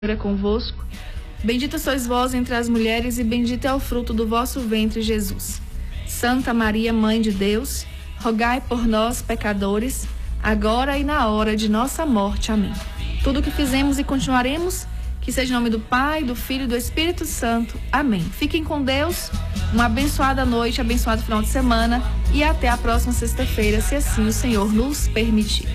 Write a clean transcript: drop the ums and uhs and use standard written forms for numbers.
é convosco. Bendita sois vós entre as mulheres e bendito é o fruto do vosso ventre, Jesus. Santa Maria, Mãe de Deus, rogai por nós, pecadores, agora e na hora de nossa morte. Amém. Tudo o que fizemos e continuaremos, que seja em nome do Pai, do Filho e do Espírito Santo. Amém. Fiquem com Deus, uma abençoada noite, abençoado final de semana e até a próxima sexta-feira, se assim o Senhor nos permitir.